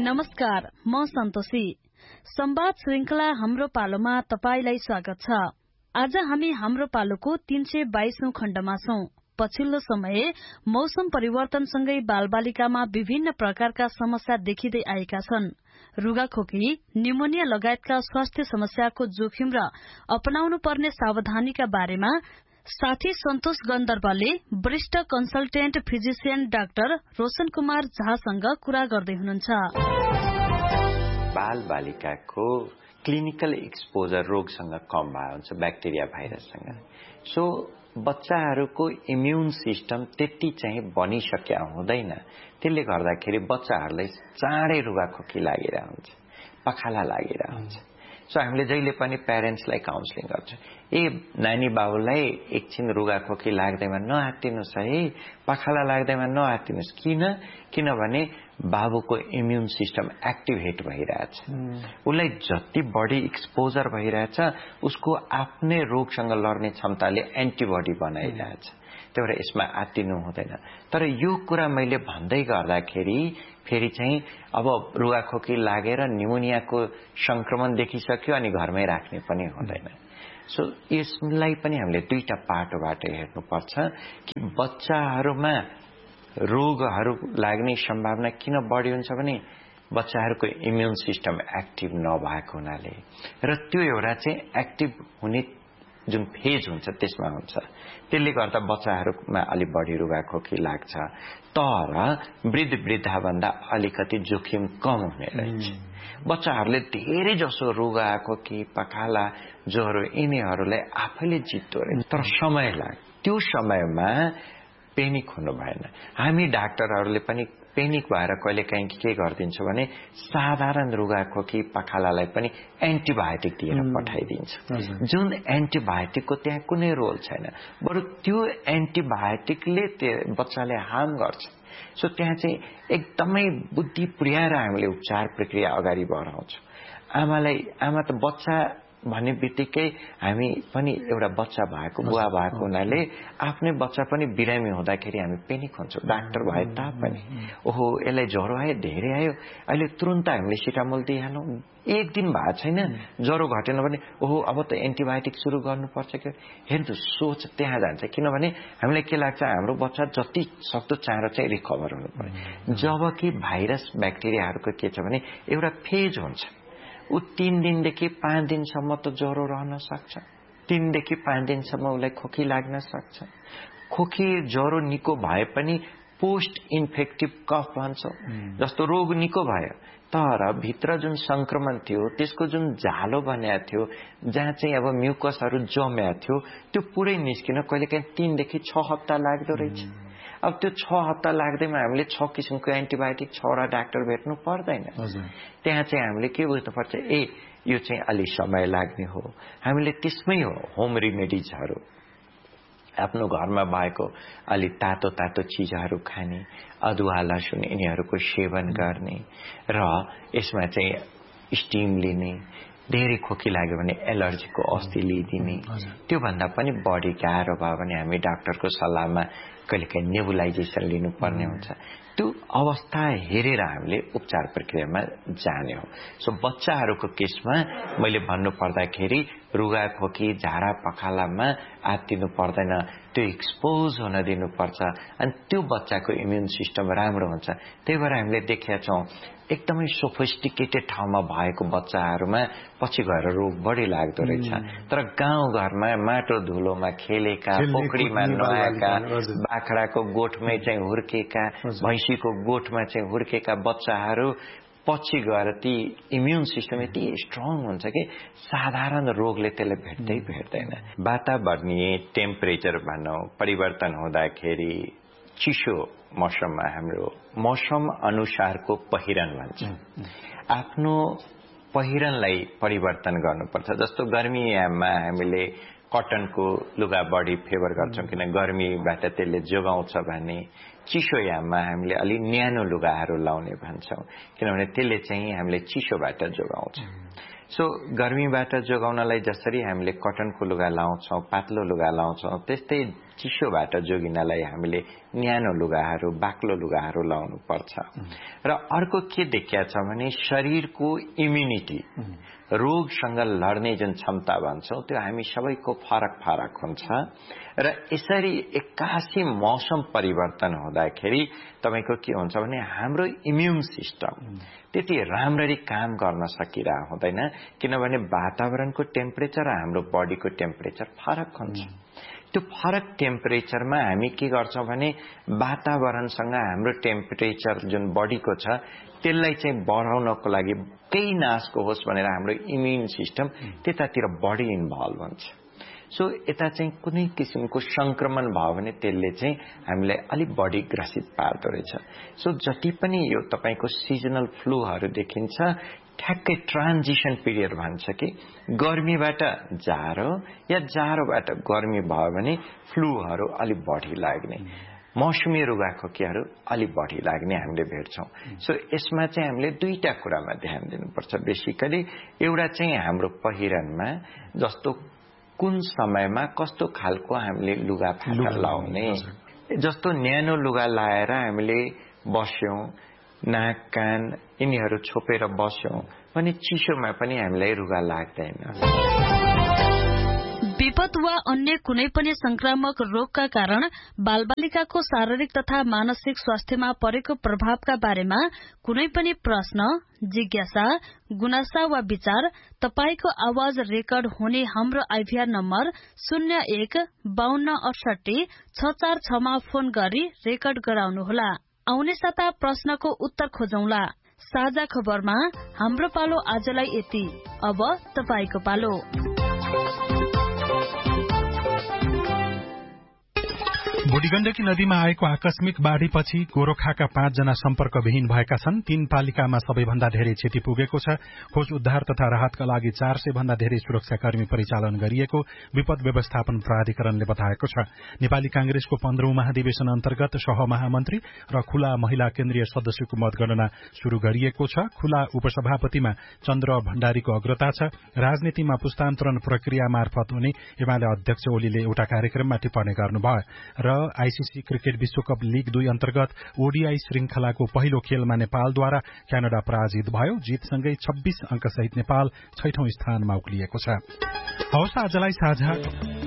नमस्कार, म सन्तोषी। संवाद श्रृंखला हाम्रो पालोमा तपाईलाई स्वागत छ। आज हामी हाम्रो पालोको 322औं खण्डमा छौं। पछिल्लो समय मौसम परिवर्तनसँगै बालबालिकामा विभिन्न प्रकारका समस्या देखिँदै आएका छन्। रुगाखोकी, न्युमोनिया लगायतका स्वास्थ्य समस्याको जोखिम र अपनाउनु पर्ने सावधानीका बारेमा साथी सन्तोष गन्धर्वले वरिष्ठ consultant physician doctor Roshan Kumar झासँग कुरा गर्दै हुनुहुन्छ। बाल बालिकाको क्लिनिकल एक्सपोजर रोगसँग कम भएको हुन्छ, ब्याक्टेरिया भाइरससँग। सो बच्चाहरूको इम्युन सिस्टम त्यति चाहिँ बनिसक्या हुँदैन। त्यसले गर्दाखेरि बच्चाहरूलाई चाँडै रुगाखोकी लागिरहेको हुन्छ, पखाला लागिरहेको हुन्छ। सो हामीले जहिले पनि प्यारेन्ट्सलाई काउन्सिलिङ गर्छौँ, नानी बाबुलाई एकछिन रुगाखोकी लाग्दैमा नआत्तिनुस् है, पखाला लाग्दैमा नआत्तिनुस्। किनभने बाबुको इम्युन सिस्टम एक्टिभेट भइरहेछ। उसलाई जति बढी एक्सपोजर भइरहेछ, उसको आफ्नै रोगसँग लड्ने क्षमताले एन्टिबडी बनाइरहेछ। त्यही भएर यसमा आत्तिनु हुँदैन। तर यो कुरा मैले भन्दै गर्दाखेरि फेरि चाहिँ अब रुगाखोकी लागेर न्युमोनियाको संक्रमण देखिसक्यो अनि घरमै राख्ने पनि हुँदैन। सो यसलाई पनि हामीले दुईटा पाटोबाट हेर्नुपर्छ कि बच्चाहरूमा रोगहरू लाग्ने सम्भावना किन बढी हुन्छ भने बच्चाहरूको इम्युन सिस्टम एक्टिभ नभएको हुनाले, र त्यो एउटा चाहिँ एक्टिभ हुने जुन फेज हुन्छ त्यसमा हुन्छ। त्यसले गर्दा बच्चाहरूमा अलि बढी रुगाखोकी लाग्छ। तर वृद्धभन्दा अलिकति जोखिम कम हुने रहेछ। बच्चाहरूले धेरै जसो रुगाखोकी, पखाला, ज्वरो यिनीहरूलाई आफैले जित्दो रहेछ। तर समय लाग्छ। त्यो समयमा पेनिक हुनु भएन। हामी डाक्टरहरूले पनि पेनिक भएर कहिलेकाहीँ के गरिदिन्छौँ भने साधारण रुगाखोकी, पखालालाई पनि एन्टिबायोटिक दिएर पठाइदिन्छ, जुन एन्टिबायोटिकको त्यहाँ कुनै रोल छैन। बरु त्यो एन्टिबायोटिकले बच्चाले हार्म गर्छ। सो त्यहाँ चाहिँ एकदमै बुद्धि पुर्याएर हामीले उपचार प्रक्रिया अगाडि बढाउँछौँ। आमा त बच्चा भन्ने बित्तिकै हामी पनि एउटा बच्चा भएको, बुवा भएको हुनाले आफ्नै बच्चा पनि बिरामी हुँदाखेरि हामी पेनिक हुन्छौँ। डाक्टर भए तापनि ओहो यसलाई ज्वरो आयो, धेरै आयो, अहिले तुरन्त हामीले सिटामोल दिइहालौँ। एक दिन भएको छैन, ज्वरो घटेन भने ओहो अब त एन्टिबायोटिक सुरु गर्नुपर्छ कि। हेर्नु, सोच त्यहाँ जान्छ। किनभने हामीलाई के लाग्छ, हाम्रो बच्चा जति सक्दो चाँडो चाहिँ रिकभर हुनु पर्यो। जबकि भाइरस ब्याक्टेरियाहरूको के छ भने एउटा फेज हुन्छ। ऊ 3 दिनदेखि 5 दिनसम्म त ज्वरो रहन सक्छ। 3 देखि 5 दिनसम्म उसलाई खोकी लाग्न सक्छ। खोकी ज्वरो निको भए पनि पोस्ट इन्फेक्टिभ कफ भन्छौँ, जस्तो रोग निको भयो तर भित्र जुन संक्रमण थियो, त्यसको जुन झालो बन्या थियो, जहाँ चाहिँ अब म्युकसहरू जम्या थियो, त्यो पुरै निस्किन कहिलेकाहीँ 3 देखि 6 हप्ता लाग्दो रहेछ। अब त्यो 6 हप्ता लाग्दैमा हामीले 6 किसिमको एन्टिबायोटिक 6वटा डाक्टर भेट्नु पर्दैन। त्यहाँ चाहिँ हामीले के बुझ्नुपर्छ, यो चाहिँ अलि समय लाग्ने हो। हामीले त्यसमै होम रेमेडिजहरू आफ्नो घरमा भएको अलि तातो चिजहरू खाने, अदुवा, लसुन यिनीहरूको सेवन गर्ने र यसमा चाहिँ स्टिम लिने। धेरै खोकी लाग्यो भने एलर्जीको औषधि लिइदिने। त्यो भन्दा पनि बढी गाह्रो भयो भने हामी डाक्टरको सल्लाहमा कहिलेकाहीँ नेबुलाइजेसन लिनुपर्ने हुन्छ। त्यो अवस्था हेरेर हामीले उपचार प्रक्रियामा जाने हो। सो बच्चाहरूको केसमा मैले भन्नु पर्दाखेरि रुगाखोकी, झाडा पखालामा आत्तिनु पर्दैन, त्यो एक्सपोज हुन दिनुपर्छ अनि त्यो बच्चाको इम्युन सिस्टम राम्रो हुन्छ। त्यही भएर हामीले देखेका छौँ एकदमै सोफिस्टिकेटेड ठाउँमा भएको बच्चाहरूमा पछि गएर रोग बढी लाग्दो रहेछ। तर गाउँघरमा माटो धुलोमा खेलेका, पोखरीमा नुहाएका, बाख्राको गोठमै चाहिँ हुर्केका, भैँसीको गोठमा चाहिँ हुर्केका बच्चाहरू पछि गएर ती इम्युन सिस्टम यति स्ट्रङ हुन्छ कि साधारण रोगले त्यसले भेट्दैन। वातावरणीय टेम्परेचर भनौँ परिवर्तन हुँदाखेरि चिसो मौसममा हाम्रो मौसम अनुसारको पहिरन भन्छ, आफ्नो पहिरनलाई परिवर्तन गर्नुपर्छ। जस्तो गर्मीयाममा हामीले कटनको लुगा बढी फेभर गर्छौँ किन गर्मीबाट त्यसले जोगाउँछ भने, चिसोयाममा हामीले अलि न्यानो लुगाहरू लाउने भन्छौँ किनभने त्यसले चाहिँ हामीले चिसोबाट जोगाउँछ। सो गर्मीबाट जोगाउनलाई जसरी हामीले कटनको लुगा लाउँछौँ, पातलो लुगा लाउँछौँ, त्यस्तै चिसोबाट जोगिनलाई हामीले न्यानो लुगाहरू बाक्लो लुगाहरू लाउनु पर्छ। र अर्को के देखिया छ भने शरीरको इम्युनिटी रोगसँग लड्ने जुन क्षमता भन्छौं त्यो हामी सबैको फरक फरक हुन्छ। र यसरी एक्कासी मौसम परिवर्तन हुँदाखेरि तपाईको के हुन्छ भने हाम्रो इम्युन सिस्टम त्यति राम्ररी काम गर्न सकिरा हुँदैन, किनभने वातावरणको टेम्परेचर र हाम्रो बडीको टेम्परेचर फरक हुन्छ। त्यो फरक टेम्परेचरमा हामी के गर्छौं भने वातावरणसँग हाम्रो टेम्परेचर जुन बडीको छ त्यसलाई चाहिँ बढाउनको लागि केही नाशको होस् भनेर हाम्रो इम्युन सिस्टम त्यतातिर बढी इन्भल्भ हुन्छ। सो यता चाहिँ कुनै किसिमको संक्रमण भयो भने त्यसले चाहिँ हामीलाई अलि बढी ग्रसित पार्दो रहेछ। सो जति पनि यो तपाईको सिजनल फ्लूहरू देखिन्छ ठ्याक्कै ट्रान्जिसन पिरियड भन्छ कि गर्मीबाट जाडो या जाडोबाट गर्मी भयो भने फ्लूहरू अलि बढी लाग्ने, मौसमी रुगाखोकीहरू अलि बढी लाग्ने हामीले भेट्छौं। सो यसमा चाहिँ हामीले दुईटा कुरामा ध्यान दिनुपर्छ। बेसिकली एउटा चाहिँ हाम्रो पहिरनमा जस्तो कुन समयमा कस्तो खालको हामीले लुगा फाटा लाउने, जस्तो न्यानो लुगा लाएर हामीले बस्यौं, नाक कान यिनीहरू छोपेर बस्यौं भने चिसोमा पनि हामीलाई रुगा लाग्दैन। विपद वा अन्य कुनै पनि संक्रामक रोगका कारण बालबालिकाको शारीरिक तथा मानसिक स्वास्थ्यमा परेको प्रभावका बारेमा कुनै पनि प्रश्न, जिज्ञासा, गुनासा वा विचार तपाईको आवाज रेकर्ड हुने हाम्रो आइभीआर नम्बर 0152686646 मा फोन गरी रेकर्ड गराउनुहोला। आउने साता प्रश्नको उत्तर खोजौंला। साझा खबरमा हाम्रो पालो आजलाई यति। अब तपाईको पालो। बुढीगण्डकी नदीमा आएको आकस्मिक बाढ़ीपछि गोरखाका 5 जना सम्पर्कविहीन भएका छन्। 3 पालिकामा सबैभन्दा धेरै क्षति पुगेको छ। खोज उद्धार तथा राहतका लागि 400 भन्दा धेरै सुरक्षाकर्मी परिचालन गरिएको विपद व्यवस्थापन प्राधिकरणले बताएको छ। नेपाली कांग्रेसको 15औं महाधिवेशन अन्तर्गत सहमहामन्त्री र खुला महिला केन्द्रीय सदस्यको मतगणना शुरू गरिएको छ। खुला उपसभापतिमा चन्द्र भण्डारीको अग्रता छ। राजनीतिमा पुस्तान्तरण प्रक्रिया मार्फत हुने एमाले अध्यक्ष ओलीले एउटा कार्यक्रममा टिप्पणी गर्नुभयो। र आईसीसी क्रिकेट विश्वकप लीग 2 अन्तर्गत ओडीआई श्रृंखलाको पहिलो खेलमा नेपालद्वारा क्यानाडा पराजित भयो। जितसँगै 26 अंक सहित नेपाल 6औं स्थानमा उक्लिएको छ। हवस् आजलाई साझा